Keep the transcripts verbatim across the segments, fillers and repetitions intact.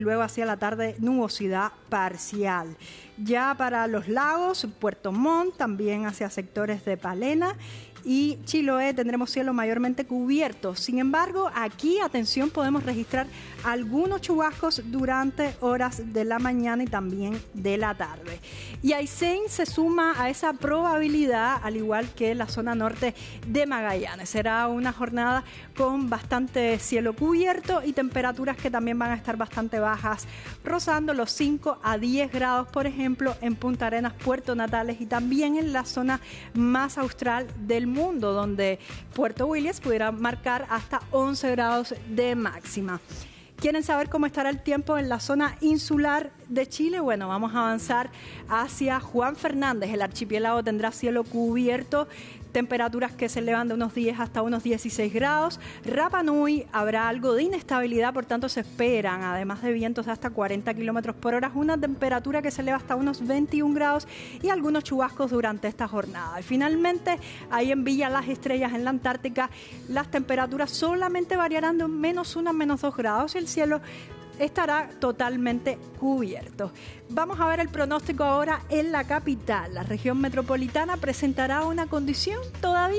Luego hacia la tarde, nubosidad parcial. Ya para los lagos, Puerto Montt, también hacia sectores de Palena y Chiloé tendremos cielo mayormente cubierto. Sin embargo, aquí, atención, podemos registrar algunos chubascos durante horas de la mañana y también de la tarde. Y Aysén se suma a esa probabilidad, al igual que la zona norte de Magallanes. Será una jornada con bastante cielo cubierto y temperaturas que también van a estar bastante bajas, rozando los cinco a diez grados, por ejemplo, en Punta Arenas, Puerto Natales y también en la zona más austral del mundo, donde Puerto Williams pudiera marcar hasta once grados de máxima. ¿Quieren saber cómo estará el tiempo en la zona insular de Chile? Bueno, vamos a avanzar hacia Juan Fernández. El archipiélago tendrá cielo cubierto, temperaturas que se elevan de unos diez hasta unos dieciséis grados. Rapa Nui habrá algo de inestabilidad, por tanto se esperan, además de vientos de hasta cuarenta kilómetros por hora, una temperatura que se eleva hasta unos veintiún grados y algunos chubascos durante esta jornada. Y finalmente, ahí en Villa Las Estrellas, en la Antártica, las temperaturas solamente variarán de menos uno a menos dos grados y el cielo estará totalmente cubierto. Vamos a ver el pronóstico ahora en la capital. La región metropolitana presentará una condición todavía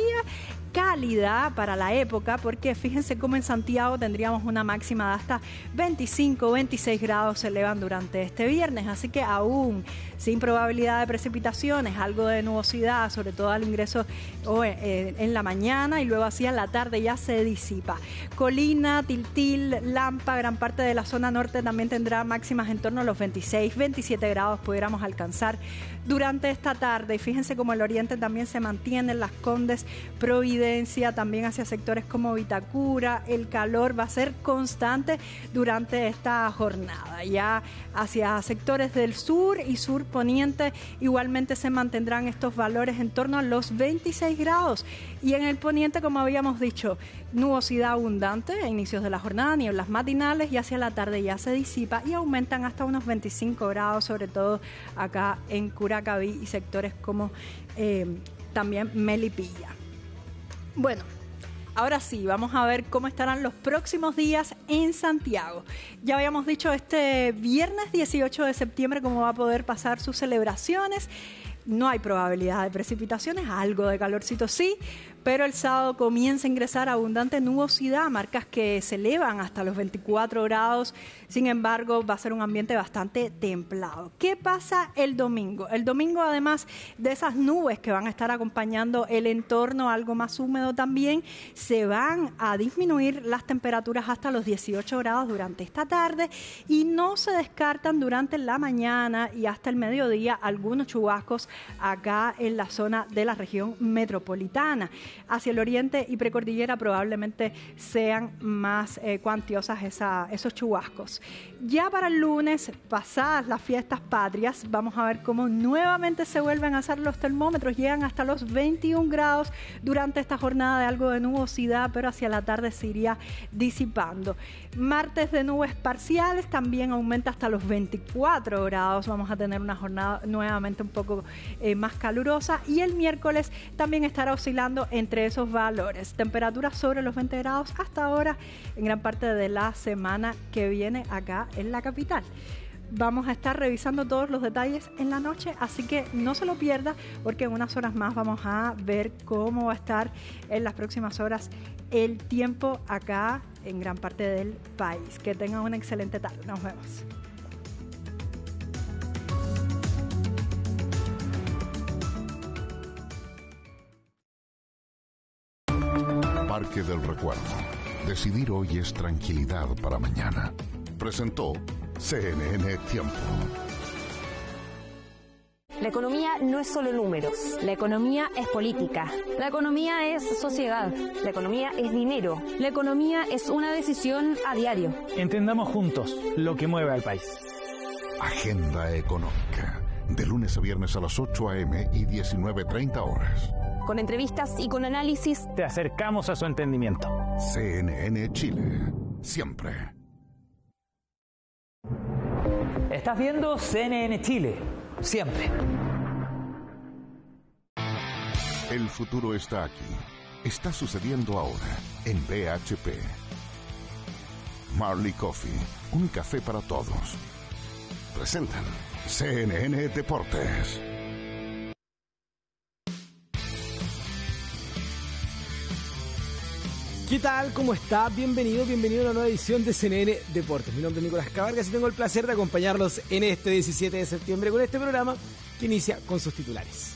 cálida para la época, porque fíjense cómo en Santiago tendríamos una máxima de hasta veinticinco o veintiséis grados se elevan durante este viernes, así que aún sin probabilidad de precipitaciones, algo de nubosidad, sobre todo al ingreso o eh, en la mañana y luego hacia la tarde ya se disipa. Colina, Tiltil, Lampa, gran parte de la zona norte también tendrá máximas en torno a los veintiséis, veintisiete grados pudiéramos alcanzar durante esta tarde. Y fíjense cómo el oriente también se mantiene, en Las Condes, Providencia, también hacia sectores como Vitacura. El calor va a ser constante durante esta jornada. Ya hacia sectores del sur y sur poniente igualmente se mantendrán estos valores en torno a los veintiséis grados. Y en el poniente, como habíamos dicho, nubosidad abundante a inicios de la jornada, nieblas matinales, y hacia la tarde ya se disipa y aumentan hasta unos veinticinco grados, sobre todo acá en Curacaví y sectores como eh, también Melipilla. Bueno, ahora sí, vamos a ver cómo estarán los próximos días en Santiago. Ya habíamos dicho este viernes dieciocho de septiembre cómo va a poder pasar sus celebraciones. No hay probabilidad de precipitaciones, algo de calorcito sí, pero el sábado comienza a ingresar abundante nubosidad, marcas que se elevan hasta los veinticuatro grados. Sin embargo, va a ser un ambiente bastante templado. ¿Qué pasa el domingo? El domingo, además de esas nubes que van a estar acompañando el entorno algo más húmedo también, se van a disminuir las temperaturas hasta los dieciocho grados durante esta tarde y no se descartan durante la mañana y hasta el mediodía algunos chubascos acá en la zona de la región metropolitana. Hacia el oriente y precordillera probablemente sean más eh, cuantiosas esa, esos chubascos. Ya para el lunes, pasadas las fiestas patrias, vamos a ver cómo nuevamente se vuelven a hacer los termómetros, llegan hasta los veintiún grados durante esta jornada de algo de nubosidad, pero hacia la tarde se iría disipando. Martes de nubes parciales, también aumenta hasta los veinticuatro grados, vamos a tener una jornada nuevamente un poco eh, más calurosa, y el miércoles también estará oscilando entre esos valores. Temperaturas sobre los veinte grados hasta ahora en gran parte de la semana que viene acá en la capital. Vamos a estar revisando todos los detalles en la noche, así que no se lo pierda, porque en unas horas más vamos a ver cómo va a estar en las próximas horas el tiempo acá en gran parte del país. Que tengan una excelente tarde. Nos vemos. Parque del Recuerdo. Decidir hoy es tranquilidad para mañana. Presentó C N N Tiempo. La economía no es solo números. La economía es política. La economía es sociedad. La economía es dinero. La economía es una decisión a diario. Entendamos juntos lo que mueve al país. Agenda Económica. De lunes a viernes a las ocho a eme y diecinueve treinta horas. Con entrevistas y con análisis, te acercamos a su entendimiento. C N N Chile. Siempre. Estás viendo C N N Chile. Siempre. El futuro está aquí. Está sucediendo ahora en B H P. Marley Coffee, un café para todos. Presentan C N N Deportes. ¿Qué tal? ¿Cómo está? Bienvenido, bienvenido a una nueva edición de C N N Deportes. Mi nombre es Nicolás Cabargas y tengo el placer de acompañarlos en este diecisiete de septiembre con este programa que inicia con sus titulares.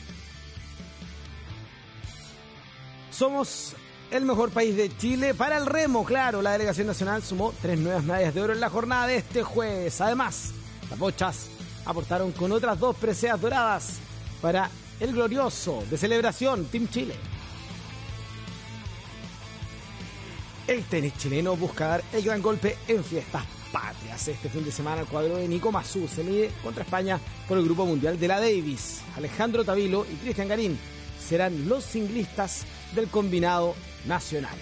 Somos el mejor país de Chile para el remo, claro. La delegación nacional sumó tres nuevas medallas de oro en la jornada de este jueves. Además, las bochas aportaron con otras dos preseas doradas para el glorioso de celebración Team Chile. El tenis chileno busca dar el gran golpe en fiestas patrias. Este fin de semana el cuadro de Nico Mazú se mide contra España por el Grupo Mundial de la Davis. Alejandro Tavilo y Cristian Garín serán los singlistas del combinado nacional.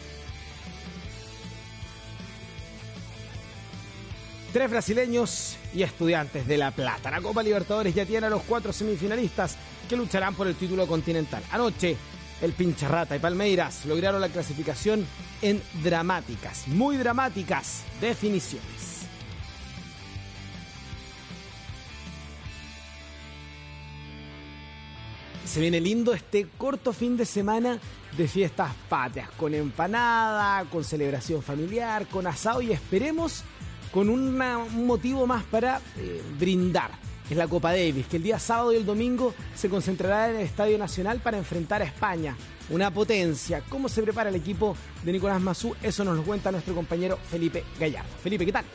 Tres brasileños y Estudiantes de La Plata. La Copa Libertadores ya tiene a los cuatro semifinalistas que lucharán por el título continental. Anoche, el Pincharrata y Palmeiras lograron la clasificación en dramáticas, muy dramáticas definiciones. Se viene lindo este corto fin de semana de fiestas patrias, con empanada, con celebración familiar, con asado y esperemos con una, un motivo más para eh, brindar. Es la Copa Davis, que el día sábado y el domingo se concentrará en el Estadio Nacional para enfrentar a España, una potencia. ¿Cómo se prepara el equipo de Nicolás Mazú? Eso nos lo cuenta nuestro compañero Felipe Gallardo. Felipe, ¿qué tal?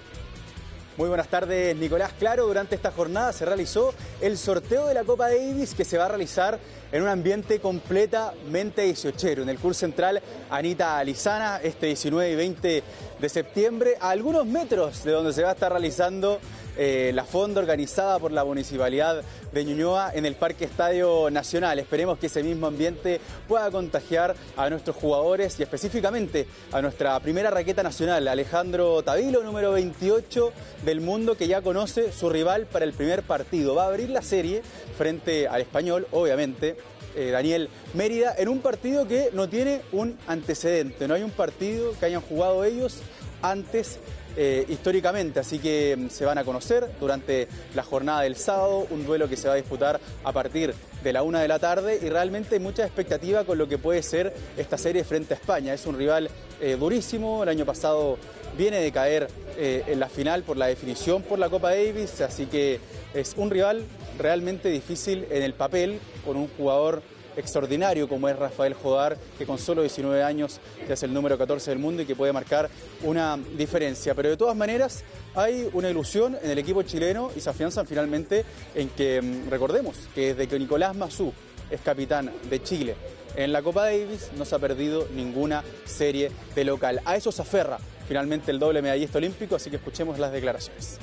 Muy buenas tardes, Nicolás. Claro, durante esta jornada se realizó el sorteo de la Copa Davis que se va a realizar en un ambiente completamente dieciochero. En el Club Central Anita Alizana, este diecinueve y veinte de septiembre, a algunos metros de donde se va a estar realizando Eh, la fonda organizada por la Municipalidad de Ñuñoa en el Parque Estadio Nacional. Esperemos que ese mismo ambiente pueda contagiar a nuestros jugadores y específicamente a nuestra primera raqueta nacional, Alejandro Tavilo, número veintiocho del mundo, que ya conoce su rival para el primer partido. Va a abrir la serie frente al Español, obviamente, eh, Daniel Mérida, en un partido que no tiene un antecedente. No hay un partido que hayan jugado ellos antes Eh, históricamente, así que se van a conocer durante la jornada del sábado, un duelo que se va a disputar a partir de la una de la tarde y realmente hay mucha expectativa con lo que puede ser esta serie frente a España. Es un rival eh, durísimo, el año pasado viene de caer eh, en la final por la definición por la Copa Davis, así que es un rival realmente difícil en el papel, con un jugador extraordinario como es Rafael Jodar, que con solo diecinueve años ya es el número catorce del mundo y que puede marcar una diferencia. Pero de todas maneras hay una ilusión en el equipo chileno y se afianzan finalmente en que, recordemos, que desde que Nicolás Mazú es capitán de Chile en la Copa Davis no se ha perdido ninguna serie de local. A eso se aferra finalmente el doble medallista olímpico, así que escuchemos las declaraciones.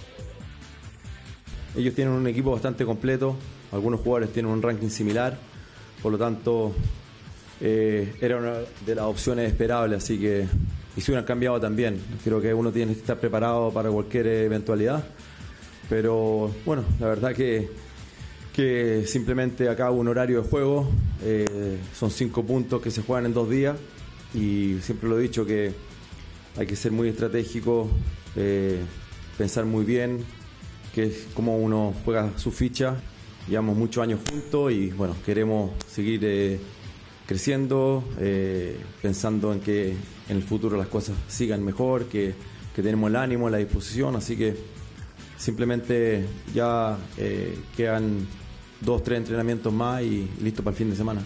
Ellos tienen un equipo bastante completo, algunos jugadores tienen un ranking similar. Por lo tanto, eh, era una de las opciones esperables, así que y se hubieran cambiado también. Creo que uno tiene que estar preparado para cualquier eventualidad, pero bueno, la verdad que, que simplemente acá hubo un horario de juego, eh, son cinco puntos que se juegan en dos días y siempre lo he dicho que hay que ser muy estratégico, eh, pensar muy bien que es cómo uno juega su ficha. Llevamos muchos años juntos y bueno, queremos seguir eh, creciendo, eh, pensando en que en el futuro las cosas sigan mejor, que, que tenemos el ánimo, la disposición, así que simplemente ya eh, quedan dos, tres entrenamientos más y, y listo para el fin de semana.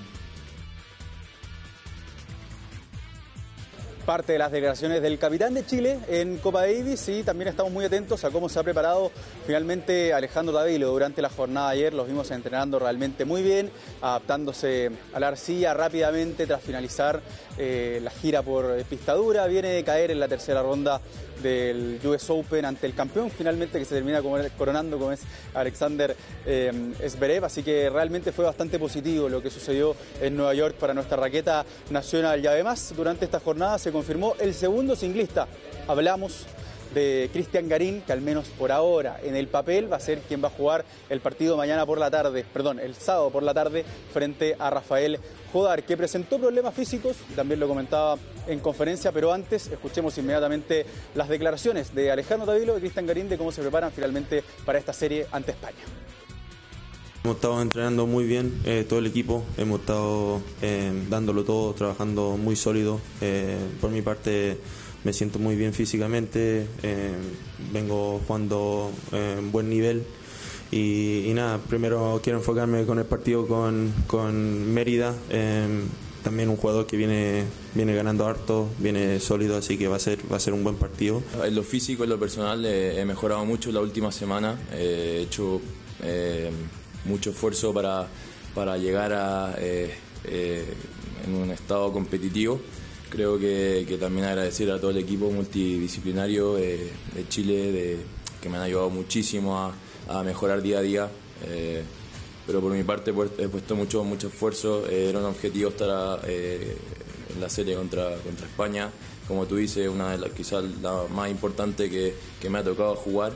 Parte de las declaraciones del capitán de Chile en Copa Davis y también estamos muy atentos a cómo se ha preparado finalmente Alejandro Tavilo durante la jornada de ayer. Los vimos entrenando realmente muy bien, adaptándose a la arcilla rápidamente tras finalizar eh, la gira por pistadura. Viene de caer en la tercera ronda del U S Open ante el campeón finalmente que se termina coronando como es Alexander eh, Zverev, así que realmente fue bastante positivo lo que sucedió en Nueva York para nuestra raqueta nacional y además durante esta jornada se confirmó el segundo singlista. Hablamos de Cristian Garín, que al menos por ahora en el papel va a ser quien va a jugar el partido mañana por la tarde, perdón, el sábado por la tarde frente a Rafael Jodar, que presentó problemas físicos, también lo comentaba en conferencia, pero antes escuchemos inmediatamente las declaraciones de Alejandro Tavilo y Cristian Garín de cómo se preparan finalmente para esta serie ante España. Hemos estado entrenando muy bien, eh, todo el equipo, hemos estado eh, dándolo todo, trabajando muy sólido. Eh, por mi parte me siento muy bien físicamente, eh, vengo jugando en eh, buen nivel y, y nada, primero quiero enfocarme con el partido con, con Mérida, eh, también un jugador que viene, viene ganando harto, viene sólido, así que va a ser, va a ser un buen partido. En lo físico, en lo personal, eh, he mejorado mucho la última semana, eh, he hecho eh, mucho esfuerzo para, para llegar a, eh, eh, en un estado competitivo. Creo que, que también agradecer a todo el equipo multidisciplinario eh, de Chile, de, que me han ayudado muchísimo a, a mejorar día a día. Eh, pero por mi parte he puesto mucho, mucho esfuerzo. Eh, era un objetivo estar eh, en la serie contra, contra España. Como tú dices, una de las quizás la más importante que, que me ha tocado jugar.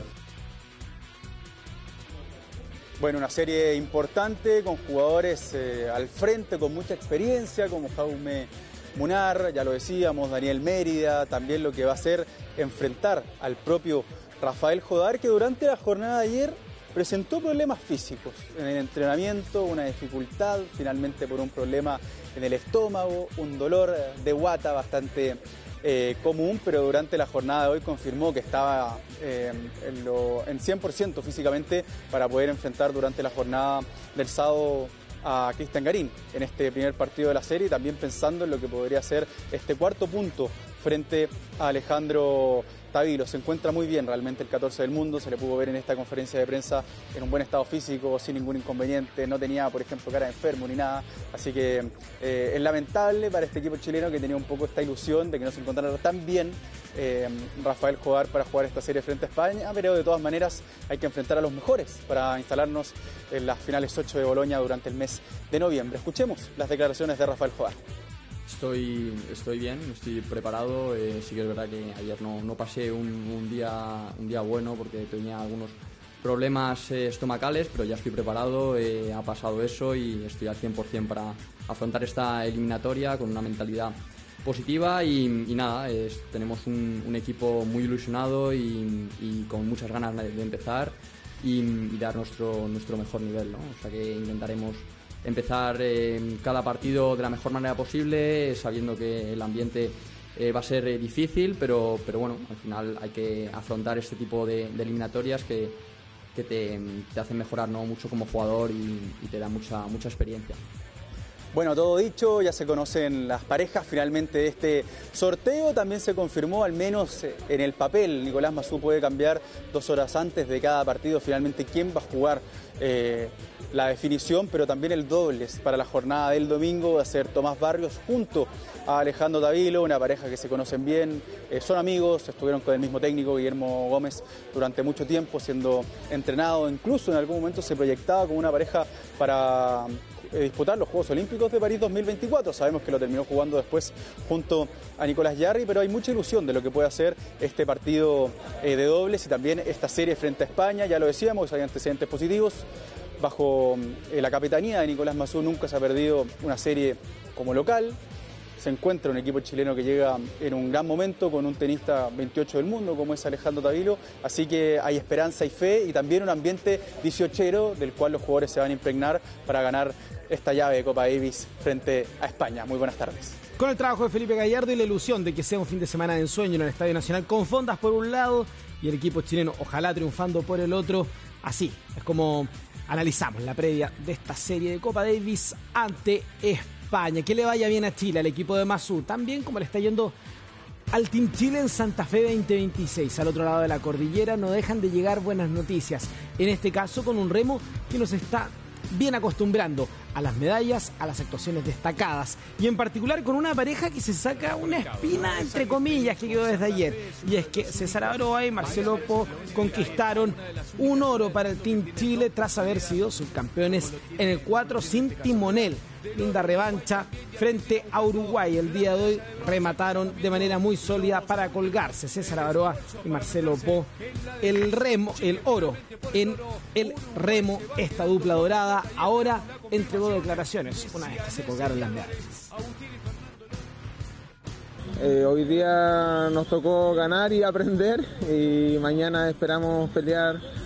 Bueno, una serie importante con jugadores eh, al frente con mucha experiencia como Jaume Munar, ya lo decíamos, Daniel Mérida, también lo que va a ser enfrentar al propio Rafael Jodar, que durante la jornada de ayer presentó problemas físicos en el entrenamiento, una dificultad finalmente por un problema en el estómago, un dolor de guata bastante eh, común, pero durante la jornada de hoy confirmó que estaba eh, en, lo, en cien por ciento físicamente para poder enfrentar durante la jornada del sábado a Cristian Garín en este primer partido de la serie, y también pensando en lo que podría ser este cuarto punto frente a Alejandro Tavilo. Se encuentra muy bien realmente el catorce del mundo, se le pudo ver en esta conferencia de prensa en un buen estado físico, sin ningún inconveniente, no tenía, por ejemplo, cara de enfermo ni nada, así que eh, es lamentable para este equipo chileno que tenía un poco esta ilusión de que no se encontrara tan bien eh, Rafael Jodar para jugar esta serie frente a España, pero de todas maneras hay que enfrentar a los mejores para instalarnos en las finales ocho de Bolonia durante el mes de noviembre. Escuchemos las declaraciones de Rafael Jodar. Estoy, estoy bien, estoy preparado. Eh, sí que es verdad que ayer no, no pasé un, un, día, un día bueno porque tenía algunos problemas eh, estomacales, pero ya estoy preparado, eh, ha pasado eso y estoy al cien por ciento para afrontar esta eliminatoria con una mentalidad positiva y, y nada, es, tenemos un, un equipo muy ilusionado y, y con muchas ganas de, de empezar y, y dar nuestro, nuestro mejor nivel, ¿no? O sea que intentaremos empezar eh, cada partido de la mejor manera posible, sabiendo que el ambiente eh, va a ser eh, difícil, pero, pero bueno, al final hay que afrontar este tipo de, de eliminatorias que, que te, te hacen mejorar, ¿no?, mucho como jugador y, y te da mucha, mucha experiencia. Bueno, todo dicho, ya se conocen las parejas finalmente de este sorteo, también se confirmó al menos en el papel, Nicolás Massú puede cambiar dos horas antes de cada partido finalmente quién va a jugar eh, la definición, pero también el dobles para la jornada del domingo va a ser Tomás Barrios junto a Alejandro Tavilo, una pareja que se conocen bien, eh, son amigos, estuvieron con el mismo técnico Guillermo Gómez durante mucho tiempo siendo entrenado, incluso en algún momento se proyectaba como una pareja para eh, disputar los Juegos Olímpicos de París dos mil veinticuatro, sabemos que lo terminó jugando después junto a Nicolás Yarri, pero hay mucha ilusión de lo que puede hacer este partido eh, de dobles y también esta serie frente a España, ya lo decíamos, hay antecedentes positivos. Bajo eh, la capitanía de Nicolás Massú nunca se ha perdido una serie como local. Se encuentra un equipo chileno que llega en un gran momento con un tenista veintiocho del mundo como es Alejandro Tavilo. Así que hay esperanza y fe y también un ambiente dieciochero del cual los jugadores se van a impregnar para ganar esta llave de Copa Davis frente a España. Muy buenas tardes. Con el trabajo de Felipe Gallardo y la ilusión de que sea un fin de semana de ensueño en el Estadio Nacional con fondas por un lado y el equipo chileno ojalá triunfando por el otro. Así es como analizamos la previa de esta serie de Copa Davis ante España. Que le vaya bien a Chile, al equipo de Massú, también como le está yendo al Team Chile en Santa Fe veinte veintiséis. Al otro lado de la cordillera no dejan de llegar buenas noticias, en este caso con un remo que nos está bien acostumbrando a las medallas, a las actuaciones destacadas y en particular con una pareja que se saca una espina entre comillas que quedó desde ayer, y es que César Aroa y Marcelo Po conquistaron un oro para el Team Chile tras haber sido subcampeones en el cuatro sin timonel. linda revancha frente a Uruguay. El día de hoy remataron de manera muy sólida para colgarse César Avaroa y Marcelo Po el remo, el oro en el remo, esta dupla dorada. Ahora entregó declaraciones una vez que se colgaron las medallas. Eh, hoy día nos tocó ganar y aprender, y mañana esperamos pelear